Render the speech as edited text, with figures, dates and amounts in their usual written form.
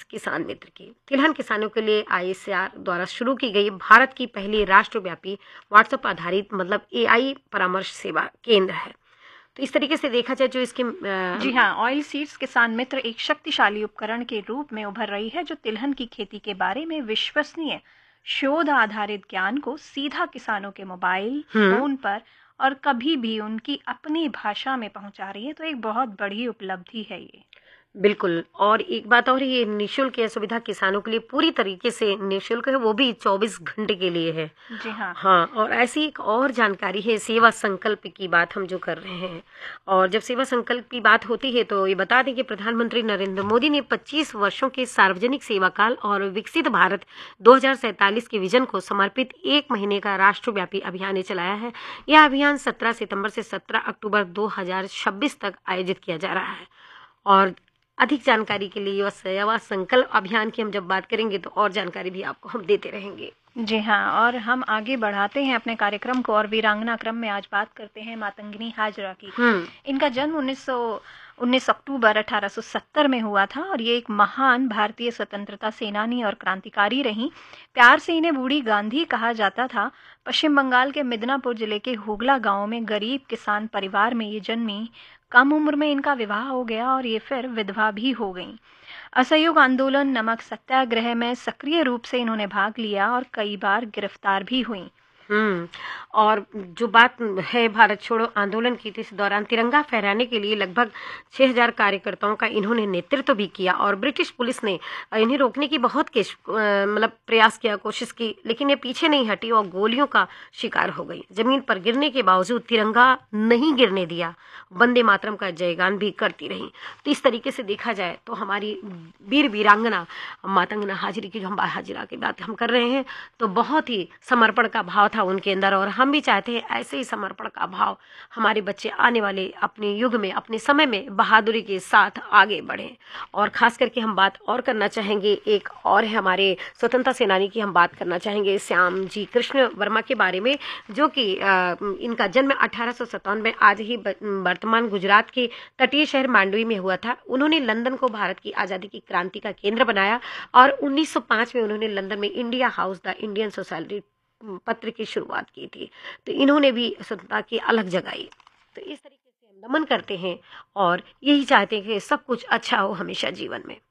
किसान मित्र की। तिलहन किसानों के लिए ICAR द्वारा शुरू की गई भारत की पहली राष्ट्रव्यापी व्हाट्सएप आधारित मतलब AI परामर्श सेवा केंद्र है। तो इस तरीके से देखा जाए जो इसके जी हाँ, ऑयल सीड्स किसान मित्र एक शक्तिशाली उपकरण के रूप में उभर रही है जो तिलहन की खेती के बारे में विश्वसनीय शोध आधारित ज्ञान को सीधा किसानों के मोबाइल फोन पर और कभी भी उनकी अपनी भाषा में पहुंचा रही है। तो एक बहुत बड़ी उपलब्धि है ये। बिल्कुल। और एक बात और, ये निःशुल्क यह सुविधा किसानों के लिए पूरी तरीके से निःशुल्क है, वो भी 24 घंटे के लिए है। जी हाँ। हाँ, और ऐसी एक और जानकारी है सेवा संकल्प की बात हम जो कर रहे हैं। और जब सेवा संकल्प की बात होती है तो ये बता दें कि प्रधानमंत्री नरेंद्र मोदी ने 25 वर्षों के सार्वजनिक सेवा काल और विकसित भारत 2047 के विजन को समर्पित 1 महीने का राष्ट्रव्यापी अभियान चलाया है। यह अभियान 17 सितंबर से 17 अक्टूबर 2026 तक आयोजित किया जा रहा है। और अधिक जानकारी के लिए यह सेवा संकल्प अभियान की हम जब बात करेंगे तो और जानकारी भी आपको हम देते रहेंगे। जी हाँ, और हम आगे बढ़ाते हैं अपने कार्यक्रम को और वीरांगना क्रम में आज बात करते हैं मातंगिनी हाजरा की। इनका जन्म 19 अक्टूबर 1870 में हुआ था और ये एक महान भारतीय स्वतंत्रता सेनानी और क्रांतिकारी रहीं। प्यार से इन्हें बूढ़ी गांधी कहा जाता था। पश्चिम बंगाल के मिदनापुर जिले के हुगला गांव में गरीब किसान परिवार में ये जन्मी। कम उम्र में इनका विवाह हो गया और ये फिर विधवा भी हो गईं। असहयोग आंदोलन, नमक सत्याग्रह में सक्रिय रूप से इन्होंने भाग लिया और कई बार गिरफ्तार भी हुई। और जो बात है भारत छोड़ो आंदोलन की, तो इस दौरान तिरंगा फहराने के लिए लगभग 6000 कार्यकर्ताओं का इन्होंने नेतृत्व भी किया और ब्रिटिश पुलिस ने इन्हें रोकने की बहुत मतलब प्रयास किया, कोशिश की, लेकिन ये पीछे नहीं हटी और गोलियों का शिकार हो गई। जमीन पर गिरने के बावजूद तिरंगा नहीं गिरने दिया, वंदे मातरम का जयगान भी करती रही। तो इस तरीके से देखा जाए तो हमारी वीर वीरांगना मातंगना हाजरा की बात हम कर रहे हैं, तो बहुत ही समर्पण का भाव था उनके अंदर। और हम भी चाहते हैं ऐसे ही समर्पण का भाव हमारे बच्चे आने वाले अपने युग में, अपने समय में बहादुरी के साथ आगे बढ़ें। और खास करके हम बात और करना चाहेंगे, एक और है हमारे स्वतंत्रता सेनानी की हम बात करना चाहेंगे, श्याम जी कृष्ण वर्मा के बारे में, जो कि इनका जन्म 1857 में आज ही वर्तमान गुजरात के तटीय शहर मांडवी में हुआ था। उन्होंने लंदन को भारत की आज़ादी की क्रांति का केंद्र बनाया और 1905 में उन्होंने लंदन में India house the Indian society पत्र की शुरुआत की थी। तो इन्होंने भी स्वतंत्रता की अलग जगाई। तो इस तरीके से हम नमन करते हैं और यही चाहते हैं कि सब कुछ अच्छा हो हमेशा जीवन में।